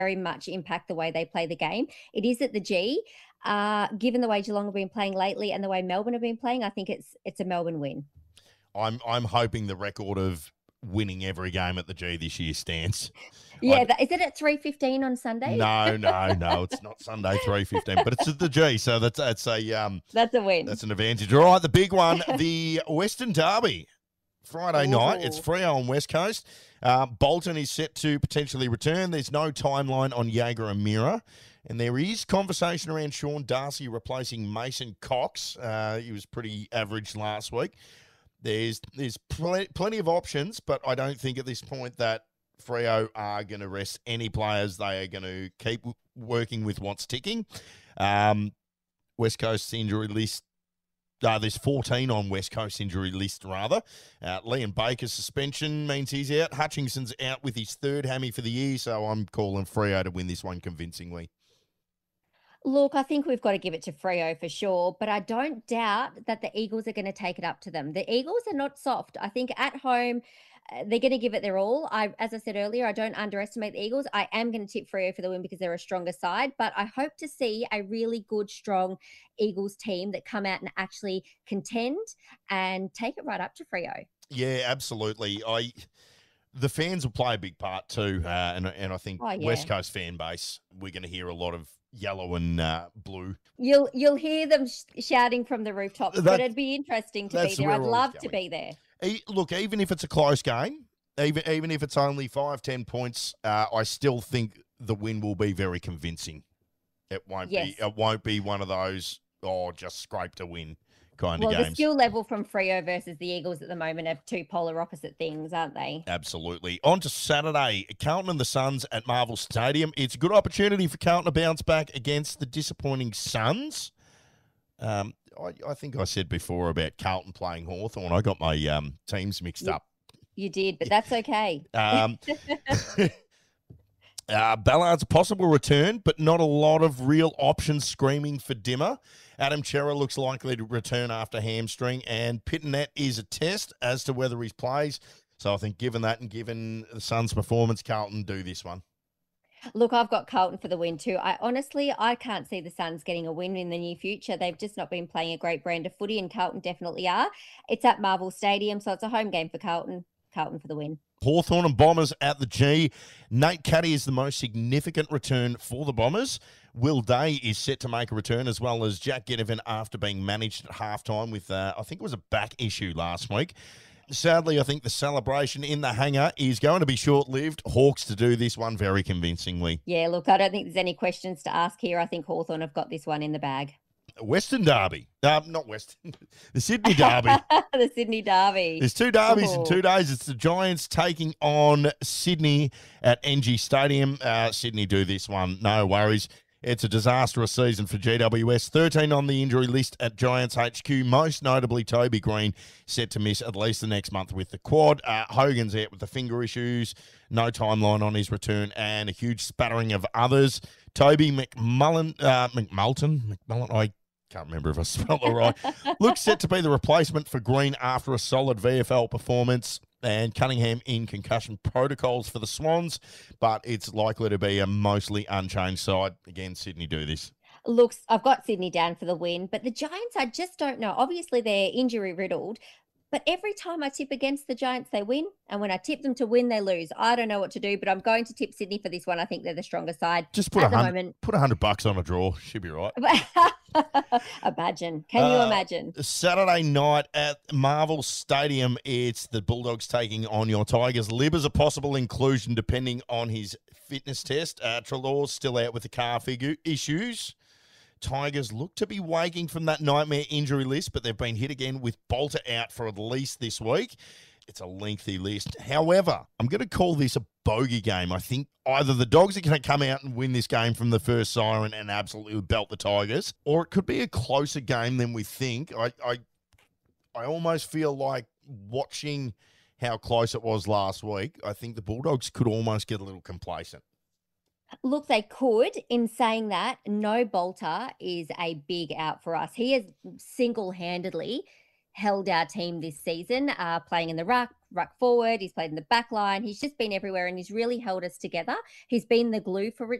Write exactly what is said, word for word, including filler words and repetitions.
very much impact the way they play the game. It is at the G. Uh, given the way Geelong have been playing lately and the way Melbourne have been playing, I think it's it's a Melbourne win. I'm I'm hoping the record of winning every game at the G this year stands. Yeah, that, is it at three fifteen on Sunday? No, no, no, it's not Sunday three fifteen, but it's at the G, so that's that's a um that's a win. That's an advantage. All right, the big one, the Western Derby. Friday Ooh. night, it's Freo on West Coast. Uh, Bolton is set to potentially return. There's no timeline on Jaeger and Mira. And there is conversation around Sean Darcy replacing Mason Cox. Uh, he was pretty average last week. There's there's pl- plenty of options, but I don't think at this point that Freo are going to rest any players. They are going to keep w- working with what's ticking. Um, West Coast injury list. Uh, there's fourteen on West Coast injury list, rather. Uh, Liam Baker's suspension means he's out. Hutchinson's out with his third hammy for the year, so I'm calling Freo to win this one convincingly. Look, I think we've got to give it to Freo for sure, but I don't doubt that the Eagles are going to take it up to them. The Eagles are not soft. I think at home, uh, they're going to give it their all. I, as I said earlier, I don't underestimate the Eagles. I am going to tip Freo for the win because they're a stronger side, but I hope to see a really good, strong Eagles team that come out and actually contend and take it right up to Freo. Yeah, absolutely. I the fans will play a big part too, uh, and and I think Oh, yeah. West Coast fan base, we're going to hear a lot of yellow and uh, blue. You'll you'll hear them sh- shouting from the rooftops, That- but it'd be interesting to be that's there. where I'd I was love to going. be there. E- Look, even if it's a close game, even even if it's only five, ten points, uh, I still think the win will be very convincing. It won't Yes. be. It won't be one of those oh just scrape to win kind Well, of the games. skill level from Freo versus the Eagles at the moment are two polar opposite things, aren't they? Absolutely. On to Saturday, Carlton and the Suns at Marvel Stadium. It's a good opportunity for Carlton to bounce back against the disappointing Suns. Um, I, I think I said before about Carlton playing Hawthorn. I got my um, teams mixed You- up. You did, but that's okay. Um, uh, Ballard's a possible return, but not a lot of real options screaming for Dimmer. Adam Chera looks likely to return after hamstring, and Pittonet is a test as to whether he plays. So I think given that and given the Suns' performance, Carlton do this one. Look, I've got Carlton for the win too. I honestly, I can't see the Suns getting a win in the near future. They've just not been playing a great brand of footy, and Carlton definitely are. It's at Marvel Stadium, so it's a home game for Carlton. Carlton for the win. Hawthorn and Bombers at the G. Nate Caddy is the most significant return for the Bombers. Will Day is set to make a return, as well as Jack Ginnivan after being managed at halftime with, uh, I think it was a back issue last week. Sadly, I think the celebration in the hangar is going to be short-lived. Hawks to do this one very convincingly. Yeah, look, I don't think there's any questions to ask here. I think Hawthorn have got this one in the bag. Western Derby. Um, not Western. The Sydney Derby. The Sydney Derby. There's two derbies Ooh. in two days. It's the Giants taking on Sydney at N G Stadium. Uh, Sydney do this one. No worries. It's a disastrous season for G W S. thirteen on the injury list at Giants H Q, most notably Toby Green, set to miss at least the next month with the quad. Uh, Hogan's out with the finger issues, no timeline on his return, and a huge spattering of others. Toby McMullen, uh, McMulton, McMullen, I can't remember if I spelled it right, looks set to be the replacement for Green after a solid V F L performance. And Cunningham in concussion protocols for the Swans, but it's likely to be a mostly unchanged side. Again, Sydney do this. Looks, I've got Sydney down for the win, but the Giants, I just don't know. Obviously, they're injury riddled, but every time I tip against the Giants, they win. And when I tip them to win, they lose. I don't know what to do, but I'm going to tip Sydney for this one. I think they're the stronger side. Just put at a the hundred, moment. put a hundred bucks on a draw. Should be right. Imagine. Can you Uh, imagine? Saturday night at Marvel Stadium, it's the Bulldogs taking on your Tigers. Lib is a possible inclusion depending on his fitness test. Uh, Trelaw's still out with the car figure issues. Tigers look to be waking from that nightmare injury list, but they've been hit again with Bolter out for at least this week. It's a lengthy list. However, I'm going to call this a bogey game. I think either the Dogs are going to come out and win this game from the first siren and absolutely belt the Tigers, or it could be a closer game than we think. I, I, I almost feel like watching how close it was last week, I think the Bulldogs could almost get a little complacent. Look, they could. In saying that, no Bolter is a big out for us. He has single-handedly held our team this season, uh, playing in the ruck, ruck forward, he's played in the back line. He's just been everywhere and he's really held us together. He's been the glue for